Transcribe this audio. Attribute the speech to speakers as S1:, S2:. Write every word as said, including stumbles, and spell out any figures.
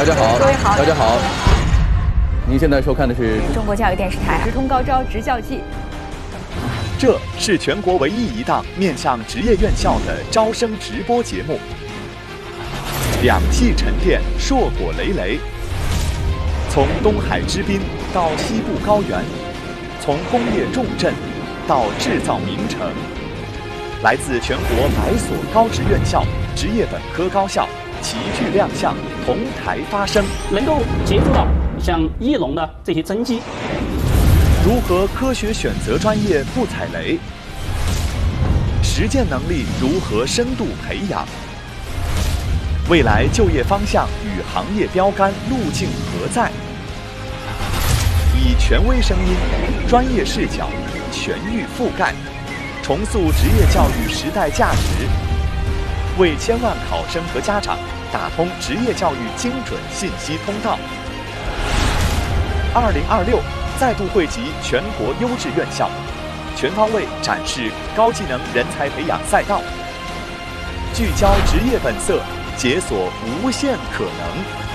S1: 大家好，
S2: 各位好，
S1: 大家好。您现在收看的是
S2: 中国教育电视台《直通高招职教季》。
S3: 这是全国唯一一档面向职业院校的招生直播节目。两气沉淀，硕果累累。从东海之滨到西部高原，从工业重镇到制造名城，来自全国百所高职院校、职业本科高校齐聚亮相，同台发声，
S4: 能够接触到像翼龙的这些真机。
S3: 如何科学选择专业不踩雷？实践能力如何深度培养？未来就业方向与行业标杆路径何在？以权威声音、专业视角，全域覆盖，重塑职业教育时代价值，为千万考生和家长打通职业教育精准信息通道。二零二六再度汇集全国优质院校，全方位展示高技能人才培养赛道，聚焦职业本色，解锁无限可能。